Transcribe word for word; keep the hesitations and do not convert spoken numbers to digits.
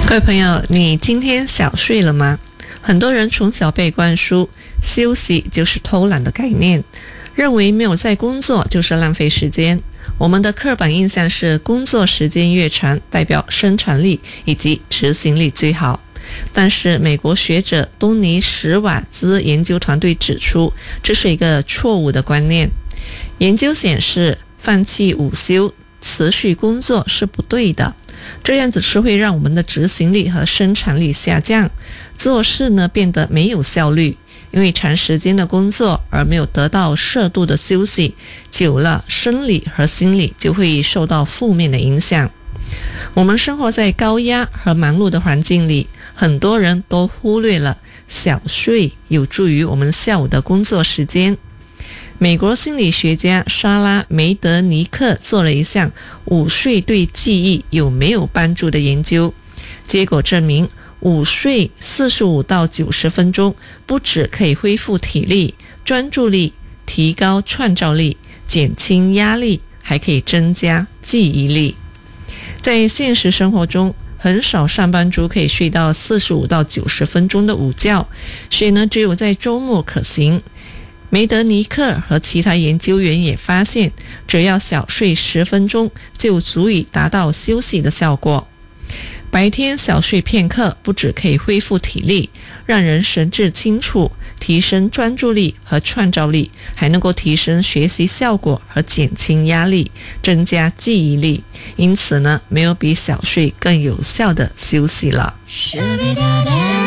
各位朋友，你今天小睡了吗？很多人从小被灌输休息就是偷懒的概念，认为没有在工作就是浪费时间。我们的刻板印象是工作时间越长，代表生产力以及执行力最好。但是美国学者东尼史瓦兹研究团队指出，这是一个错误的观念。研究显示，放弃午休持续工作是不对的，这样子是会让我们的执行力和生产力下降，做事呢变得没有效率。因为长时间的工作而没有得到适度的休息，久了生理和心理就会受到负面的影响。我们生活在高压和忙碌的环境里，很多人都忽略了小睡有助于我们下午的工作时间。美国心理学家莎拉·梅德尼克做了一项午睡对记忆有没有帮助的研究，结果证明午睡四十五到九十分钟不只可以恢复体力、专注力，提高创造力，减轻压力，还可以增加记忆力。在现实生活中，很少上班族可以睡到四十五到九十分钟的午觉，所以呢，只有在周末可行。梅德尼克和其他研究员也发现，只要小睡十分钟就足以达到休息的效果。白天小睡片刻，不只可以恢复体力，让人神志清楚，提升专注力和创造力，还能够提升学习效果和减轻压力，增加记忆力。因此呢，没有比小睡更有效的休息了。